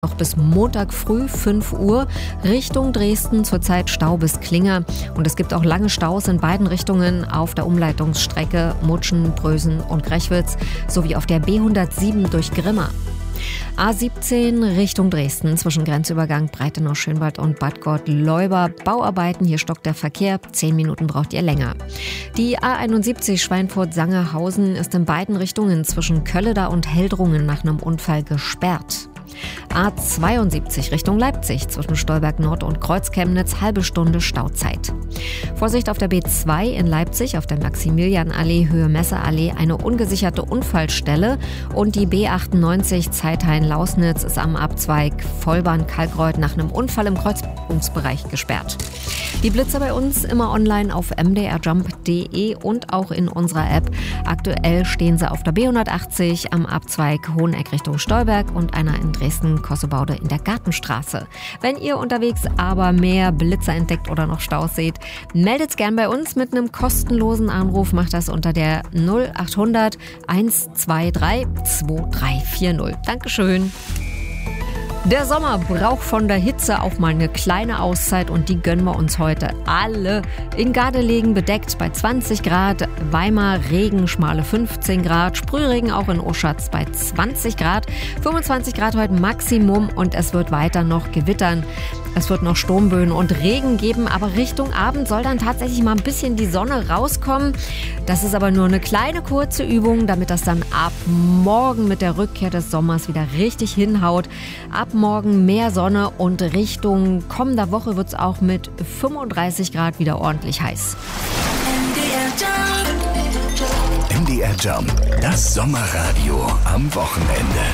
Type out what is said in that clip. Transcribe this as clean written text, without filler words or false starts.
Noch bis Montag früh 5 Uhr Richtung Dresden zurzeit Stau bis Klinger. Und es gibt auch lange Staus in beiden Richtungen auf der Umleitungsstrecke Mutschen, Prösen und Grechwitz sowie auf der B107 durch Grimma. A17 Richtung Dresden zwischen Grenzübergang Breitenau-Schönwald und Bad Gott-Leuba. Bauarbeiten, hier stockt der Verkehr, 10 Minuten braucht ihr länger. Die A71 Schweinfurt-Sangerhausen ist in beiden Richtungen zwischen Kölleda und Heldrungen nach einem Unfall gesperrt. A72 Richtung Leipzig zwischen Stolberg Nord und Kreuzchemnitz, halbe Stunde Stauzeit. Vorsicht auf der B2 in Leipzig auf der Maximilianallee Höhe Messeallee eine ungesicherte Unfallstelle und die B98 Zeithain-Lausnitz ist am Abzweig Vollbahn-Kalkreuth nach einem Unfall im Kreuzungsbereich gesperrt. Die Blitzer bei uns immer online auf mdrjump.de und auch in unserer App. Aktuell stehen sie auf der B180 am Abzweig Hoheneck Richtung Stolberg und einer in Dresden-Kossebaude in der Gartenstraße. Wenn ihr unterwegs aber mehr Blitzer entdeckt oder noch Staus seht, meldet's gern bei uns mit einem kostenlosen Anruf. Macht das unter der 0800 123 2340. Dankeschön. Der Sommer braucht von der Hitze auch mal eine kleine Auszeit und die gönnen wir uns heute alle. In Gardelegen bedeckt bei 20 Grad, Weimar Regen, schmale 15 Grad, Sprühregen auch in Oschatz bei 20 Grad, 25 Grad heute Maximum und es wird weiter noch gewittern. Es wird noch Sturmböen und Regen geben, aber Richtung Abend soll dann tatsächlich mal ein bisschen die Sonne rauskommen. Das ist aber nur eine kleine kurze Übung, damit das dann ab morgen mit der Rückkehr des Sommers wieder richtig hinhaut. Ab morgen mehr Sonne und Richtung kommender Woche wird es auch mit 35 Grad wieder ordentlich heiß. MDR Jump, das Sommerradio am Wochenende.